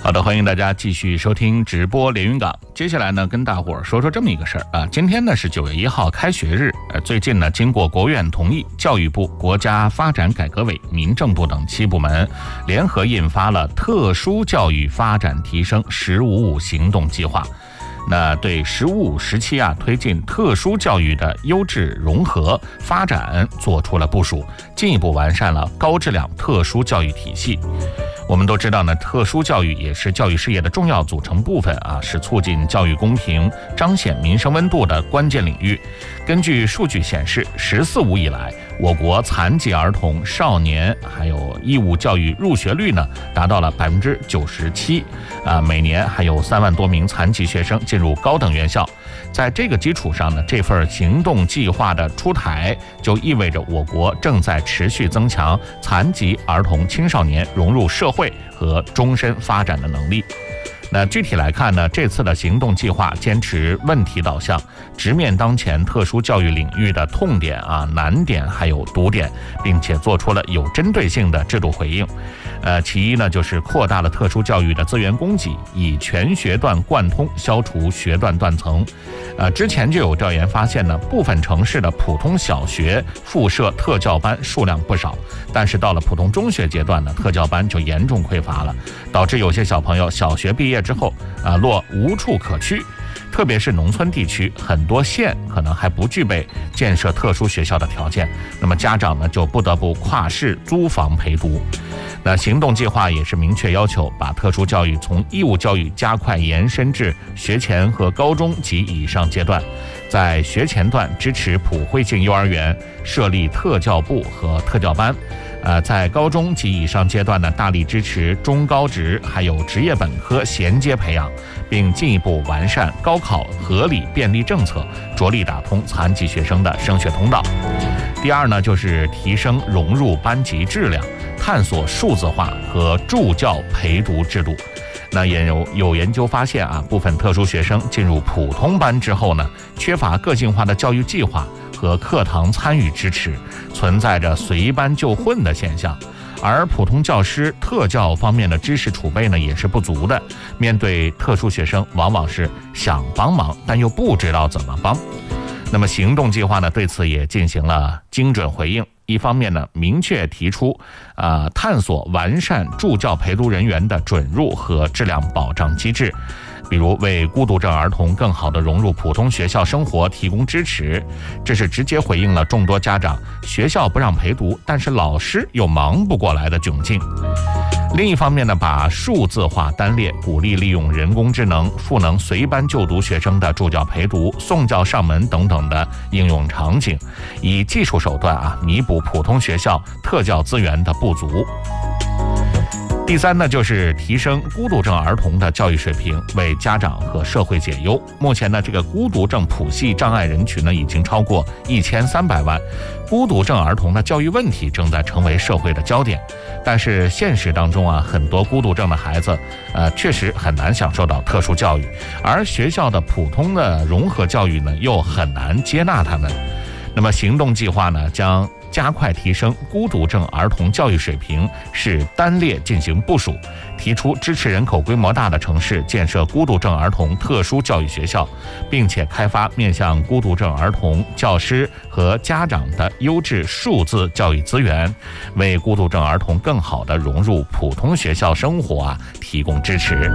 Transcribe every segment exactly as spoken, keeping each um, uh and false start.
好的，欢迎大家继续收听直播连云港。接下来呢，跟大伙儿说说这么一个事儿啊。今天呢是九月一号开学日，呃，最近呢经过国务院同意，教育部、国家发展改革委、民政部等七部门联合印发了特殊教育发展提升“十五五”行动计划。那对“十五五”时期啊推进特殊教育的优质融合发展做出了部署，进一步完善了高质量特殊教育体系。我们都知道呢，特殊教育也是教育事业的重要组成部分啊，是促进教育公平、彰显民生温度的关键领域。根据数据显示，“十四五”以来，我国残疾儿童、少年还有义务教育入学率呢达到了百分之九十七，啊，每年还有三万多名残疾学生进入高等院校。在这个基础上呢，这份行动计划的出台，就意味着我国正在持续增强残疾儿童青少年融入社会和终身发展的能力。那具体来看呢，这次的行动计划坚持问题导向，直面当前特殊教育领域的痛点啊、难点还有堵点，并且做出了有针对性的制度回应。呃，其一呢，就是扩大了特殊教育的资源供给，以全学段贯通，消除学段断层。呃，之前就有调研发现呢，部分城市的普通小学附设特教班数量不少，但是到了普通中学阶段呢，特教班就严重匮乏了，导致有些小朋友小学毕业之后啊，落无处可去。特别是农村地区，很多县可能还不具备建设特殊学校的条件，那么家长呢就不得不跨市租房陪读。那行动计划也是明确要求，把特殊教育从义务教育加快延伸至学前和高中及以上阶段，在学前段支持普惠性幼儿园设立特教部和特教班，呃，在高中及以上阶段呢，大力支持中高职还有职业本科衔接培养，并进一步完善高考合理便利政策，着力打通残疾学生的升学通道。第二呢，就是提升融入班级质量，探索数字化和助教陪读制度。那也有有研究发现啊，部分特殊学生进入普通班之后呢，缺乏个性化的教育计划和课堂参与支持，存在着随班就混的现象。而普通教师特教方面的知识储备呢也是不足的，面对特殊学生往往是想帮忙但又不知道怎么帮。那么行动计划呢对此也进行了精准回应，一方面呢明确提出啊、呃、探索完善助教陪读人员的准入和质量保障机制，比如为孤独症儿童更好地融入普通学校生活提供支持，这是直接回应了众多家长学校不让陪读，但是老师又忙不过来的窘境。另一方面呢，把数字化单列，鼓励利用人工智能赋能随班就读学生的助教陪读、送教上门等等的应用场景，以技术手段啊弥补普通学校特教资源的不足。第三呢，就是提升孤独症儿童的教育水平，为家长和社会解忧。目前呢，这个孤独症谱系障碍人群呢已经超过一千三百万，孤独症儿童的教育问题正在成为社会的焦点。但是现实当中啊，很多孤独症的孩子，呃，确实很难享受到特殊教育，而学校的普通的融合教育呢，又很难接纳他们。那么行动计划呢，将加快提升孤独症儿童教育水平，是单列进行部署，提出支持人口规模大的城市建设孤独症儿童特殊教育学校，并且开发面向孤独症儿童教师和家长的优质数字教育资源，为孤独症儿童更好地融入普通学校生活啊提供支持。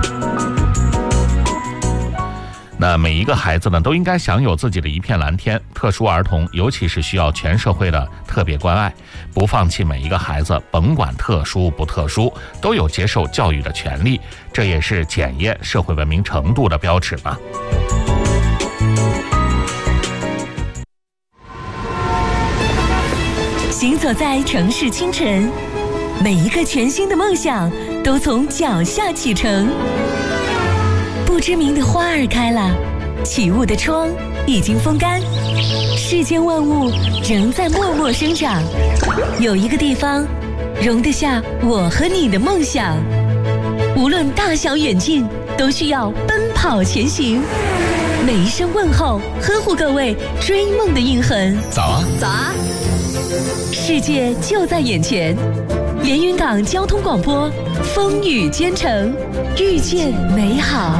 那每一个孩子呢，都应该享有自己的一片蓝天。特殊儿童尤其是需要全社会的特别关爱，不放弃每一个孩子，甭管特殊不特殊，都有接受教育的权利，这也是检验社会文明程度的标尺吧。 行走在城市清晨，每一个全新的梦想都从脚下启程。不知名的花儿开了，起雾的窗已经风干，世间万物仍在默默生长。有一个地方容得下我和你的梦想，无论大小远近，都需要奔跑前行。每一声问候，呵护各位追梦的印痕。 早啊， 早啊！世界就在眼前， 连云港交通广播，风雨兼程，遇见美好。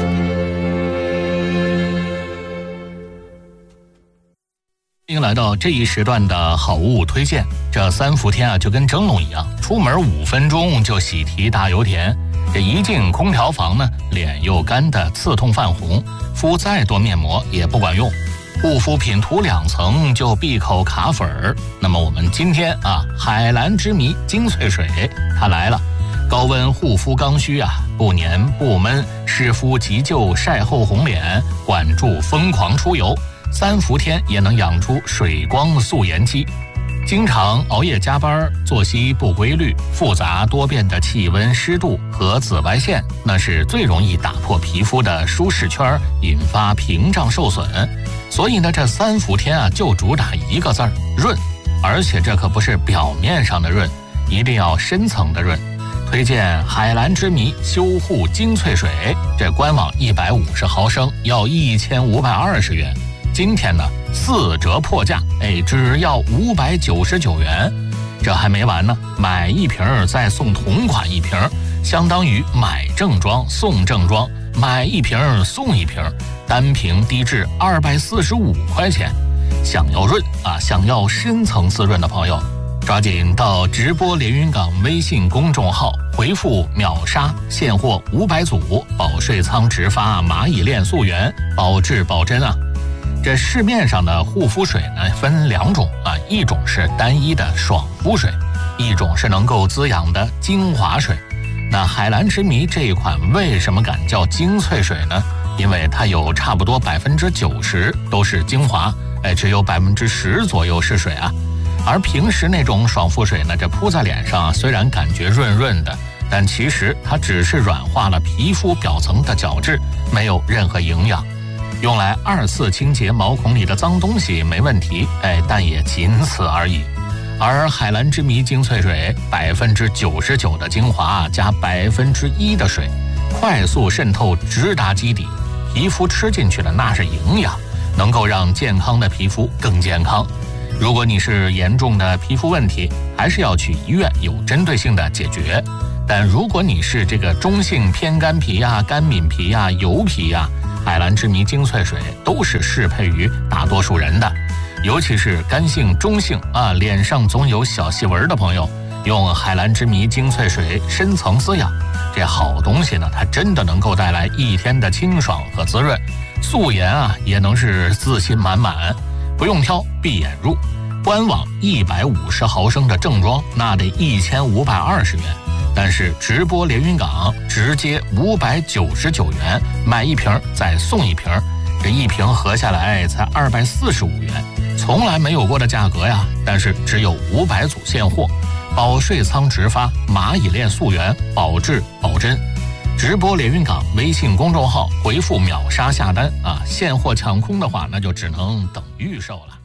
欢迎来到这一时段的好物推荐。这三伏天啊，就跟蒸笼一样，出门五分钟就喜提大油田。这一进空调房呢，脸又干的刺痛泛红，敷再多面膜也不管用，护肤品涂两层就闭口卡粉儿。那么我们今天啊，海蓝之谜精粹水它来了，高温护肤刚需啊，不黏不闷，湿敷急救晒后红脸，管住疯狂出油。三伏天也能养出水光素颜肌。经常熬夜加班，作息不规律，复杂多变的气温、湿度和紫外线，那是最容易打破皮肤的舒适圈，引发屏障受损。所以呢，这三伏天啊，就主打一个字儿：润。而且这可不是表面上的润，一定要深层的润。推荐海蓝之谜修护精粹水，这官网一百五十毫升要一千五百二十元。今天呢，四折破价，哎，只要五百九十九元。这还没完呢，买一瓶再送同款一瓶，相当于买正装送正装，买一瓶送一瓶，单瓶低至二百四十五块钱。想要润啊，想要深层次润的朋友，抓紧到直播连云港微信公众号回复秒杀，现货五百组，保税仓直发蚂蚁链溯源，保质保真啊。这市面上的护肤水呢，分两种啊，一种是单一的爽肤水，一种是能够滋养的精华水。那海蓝之谜这一款为什么敢叫精粹水呢？因为它有差不多百分之九十都是精华，哎，只有百分之十左右是水啊。而平时那种爽肤水呢，这铺在脸上虽然感觉润润的，但其实它只是软化了皮肤表层的角质，没有任何营养。用来二次清洁毛孔里的脏东西没问题，哎，但也仅此而已。而海蓝之谜精粹水，百分之九十九的精华加百分之一的水，快速渗透，直达基底，皮肤吃进去的那是营养，能够让健康的皮肤更健康。如果你是严重的皮肤问题，还是要去医院有针对性的解决。但如果你是这个中性偏干皮呀、干敏皮呀、油皮呀，海蓝之谜精粹水都是适配于大多数人的，尤其是干性、中性啊，脸上总有小细纹的朋友，用海蓝之谜精粹水深层滋养，这好东西呢，它真的能够带来一天的清爽和滋润，素颜啊也能是自信满满，不用挑，闭眼入。官网一百五十毫升的正装，那得一千五百二十元。但是直播连云港直接五百九十九元，买一瓶再送一瓶，这一瓶合下来才二百四十五元，从来没有过的价格呀！但是只有五百组现货，保税仓直发，蚂蚁链溯源，保质保真。直播连云港微信公众号回复秒杀下单啊！现货抢空的话，那就只能等预售了。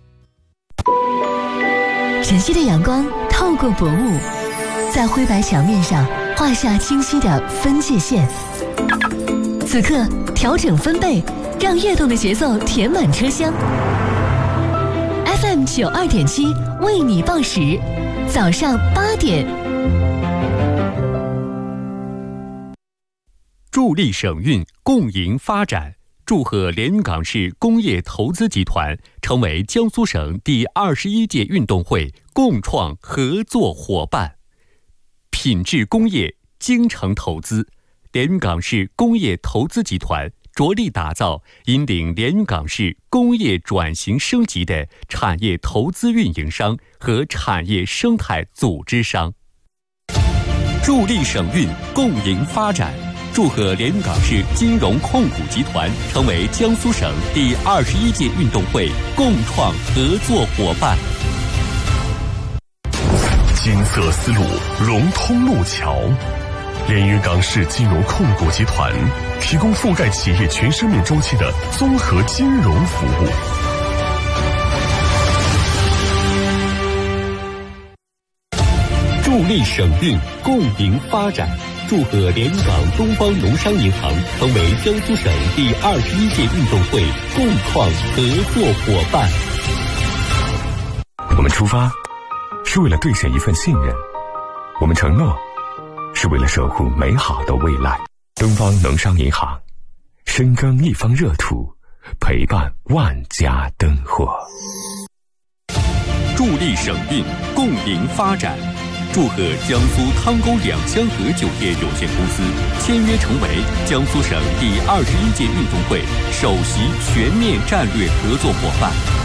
晨曦的阳光透过薄雾，在灰白墙面上画下清晰的分界线。此刻调整分贝，让跃动的节奏填满车厢。F M 九二点七为你报时，早上八点。 助力省运，共赢发展。祝贺连云港市工业投资集团成为江苏省第二十一届运动会共创合作伙伴。品质工业，精诚投资，连云港市工业投资集团着力打造引领连云港市工业转型升级的产业投资运营商和产业生态组织商。助力省运，共赢发展。祝贺连云港市金融控股集团成为江苏省第二十一届运动会共创合作伙伴。 金色丝路融通路桥，连云港市金融控股集团提供覆盖企业全生命周期的综合金融服务。 助力省运，共赢发展。祝贺连云港东方农商银行成为江苏省第二十一届运动会共创合作伙伴。 我们出发是为了兑现一份信任， 我们承诺，是为了守护美好的未来。东方农商银行，深耕一方热土，陪伴万家灯火， 助力省运，共赢发展。祝贺江苏汤沟两江河酒业有限公司签约成为江苏省第二十一届运动会首席全面战略合作伙伴。